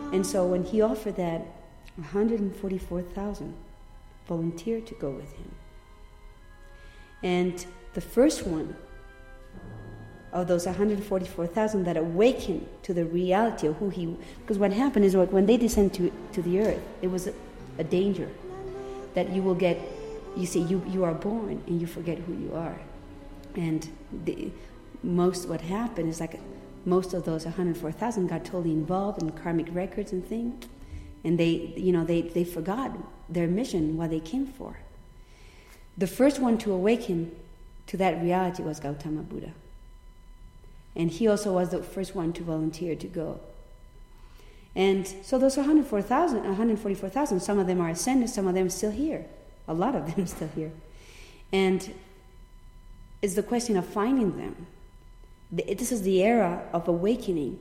And so when he offered that, 144,000 volunteered to go with him. And the first one of those 144,000 that awakened to the reality of who he... Because what happened is, when they descend to the earth, it was a danger that you will get... You see, you are born and you forget who you are. And what happened is, like, most of those 104,000 got totally involved in karmic records and things, and they forgot their mission, what they came for. The first one to awaken to that reality was Gautama Buddha. And he also was the first one to volunteer to go. And so those 144,000, some of them are ascended, some of them still here. A lot of them still here. And it's the question of finding them. This is the era of awakening.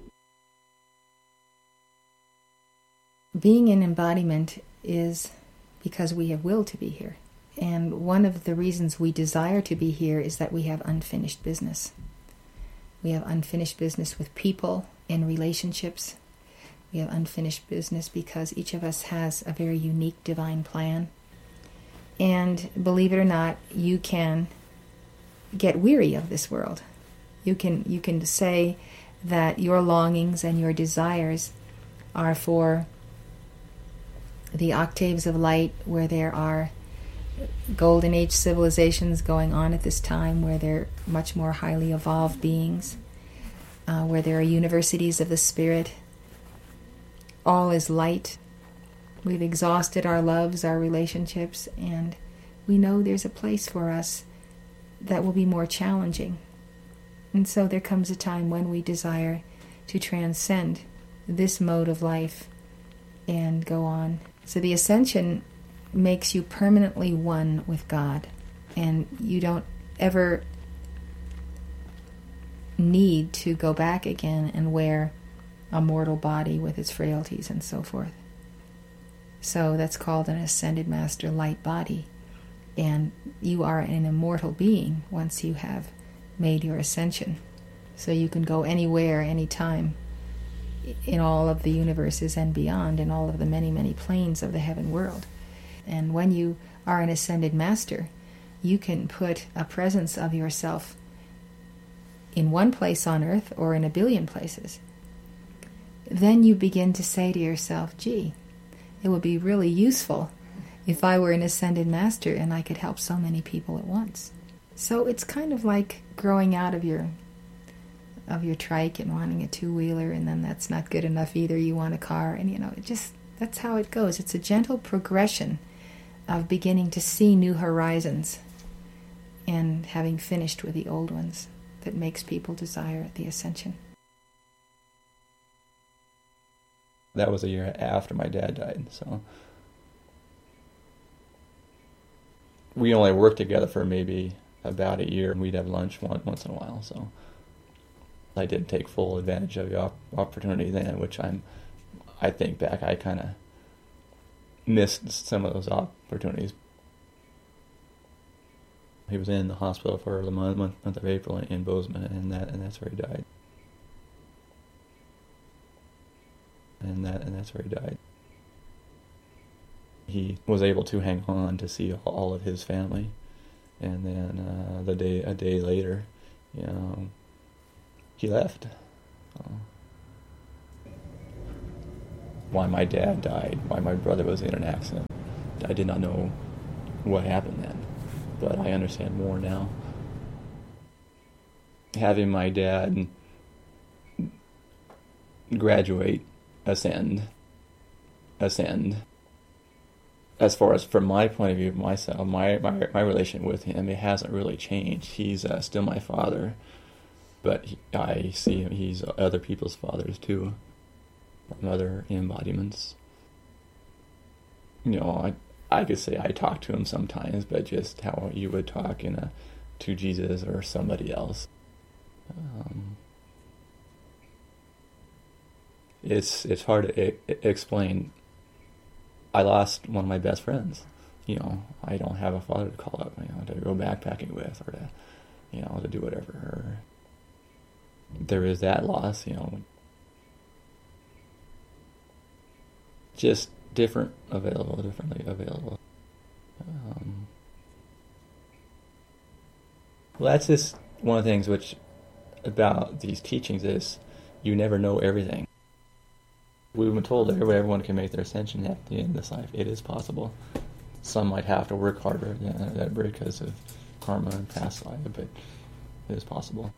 Being in embodiment is because we have will to be here. And one of the reasons we desire to be here is that we have unfinished business. We have unfinished business with people and relationships. We have unfinished business because each of us has a very unique divine plan. And believe it or not, you can get weary of this world. You can say that your longings and your desires are for the octaves of light where there are golden age civilizations going on at this time, where they're much more highly evolved beings, where there are universities of the spirit. All is light. We've exhausted our loves, our relationships, and we know there's a place for us that will be more challenging. And so there comes a time when we desire to transcend this mode of life and go on. So the ascension makes you permanently one with God, and you don't ever need to go back again and wear a mortal body with its frailties and so forth. So that's called an ascended master light body, and you are an immortal being once you have made your ascension. So you can go anywhere, anytime, in all of the universes and beyond, in all of the many, many planes of the heaven world. And when you are an ascended master, you can put a presence of yourself in one place on earth or in a billion places. Then you begin to say to yourself, gee, it would be really useful if I were an ascended master and I could help so many people at once. So it's kind of like growing out of your trike and wanting a two-wheeler, and then that's not good enough either. You want a car, and that's how it goes. It's a gentle progression of beginning to see new horizons and having finished with the old ones that makes people desire the ascension. That was a year after my dad died, so we only worked together for maybe about a year, and we'd have lunch once in a while, so I didn't take full advantage of the opportunity then, which I think back, I kind of missed some of those opportunities. He was in the hospital for the month of April in Bozeman, and that's where he died. And that's where he died. He was able to hang on to see all of his family, and then a day later, he left. Why my dad died, why my brother was in an accident, I did not know what happened then, but I understand more now. Having my dad graduate, ascend. As far as from my point of view of myself, my relation with him, it hasn't really changed. He's still my father, but I see him, he's other people's fathers too, from other embodiments. I could say I talk to him sometimes, but just how you would talk to Jesus or somebody else. It's hard to explain. I lost one of my best friends. I don't have a father to call up, to go backpacking with, or to do whatever. There is that loss, just differently available. Well, that's just one of the things which about these teachings is you never know everything. We've been told that everyone can make their ascension at the end of this life. It is possible. Some might have to work harder than that because of karma and past life, but it is possible.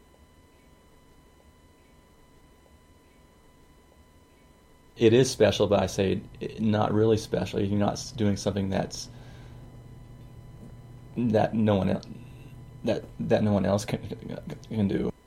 It is special, but I say not really special. You're not doing something that no one else can do.